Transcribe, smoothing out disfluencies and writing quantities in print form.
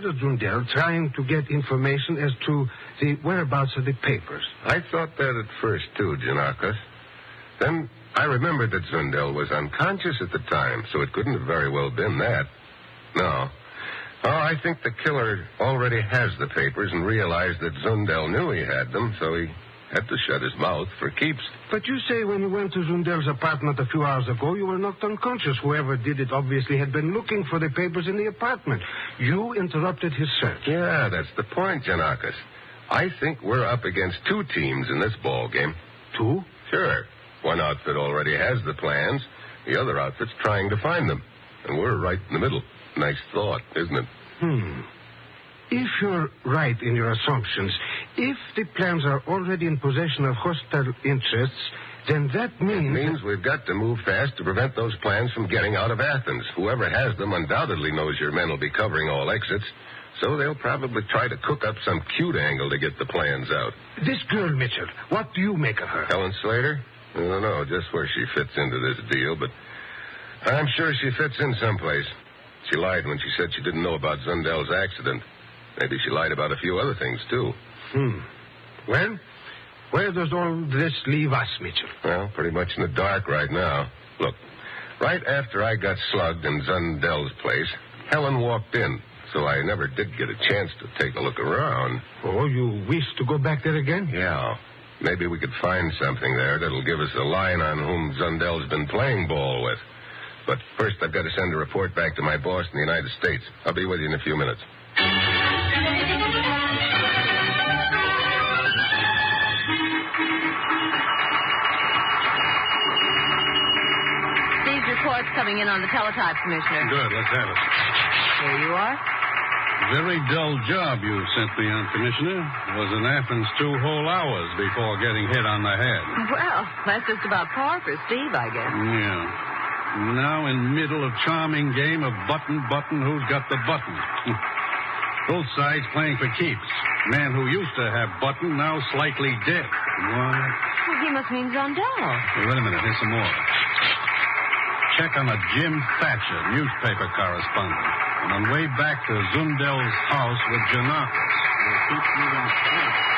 murdered Zundel trying to get information as to the whereabouts of the papers. I thought that at first, too, Janakis. Then I remembered that Zundel was unconscious at the time, so it couldn't have very well been that. No. Oh, I think the killer already has the papers and realized that Zundel knew he had them, so he had to shut his mouth for keeps. But you say when you went to Zundel's apartment a few hours ago, you were knocked unconscious. Whoever did it obviously had been looking for the papers in the apartment. You interrupted his search. Yeah, that's the point, Janakis. I think we're up against two teams in this ball game. Two? Sure. One outfit already has the plans. The other outfit's trying to find them. And we're right in the middle. Nice thought, isn't it? If you're right in your assumptions, if the plans are already in possession of hostile interests, then that means... It means we've got to move fast to prevent those plans from getting out of Athens. Whoever has them undoubtedly knows your men will be covering all exits, so they'll probably try to cook up some cute angle to get the plans out. This girl, Mitchell, what do you make of her? Helen Slater? I don't know just where she fits into this deal, but I'm sure she fits in someplace. She lied when she said she didn't know about Zundel's accident. Maybe she lied about a few other things, too. Well, where does all this leave us, Mitchell? Well, pretty much in the dark right now. Look, right after I got slugged in Zundel's place, Helen walked in, so I never did get a chance to take a look around. Oh, you wish to go back there again? Yeah. Maybe we could find something there that'll give us a line on whom Zundel's been playing ball with. But first, I've got to send a report back to my boss in the United States. I'll be with you in a few minutes. These reports coming in on the teletype, Commissioner. Good, let's have it. There you are. Very dull job you sent me on, Commissioner. Was in Athens 2 whole hours before getting hit on the head. Well, that's just about par for Steve, I guess. Yeah. Now in middle of charming game of button, who's got the button? Both sides playing for keeps. Man who used to have button, now slightly dead. What? Well, he must mean Zundel. Hey, wait a minute, here's some more. Check on a Jim Thatcher, newspaper correspondent. And on way back to Zundel's house with Janakis. We'll keep moving straight.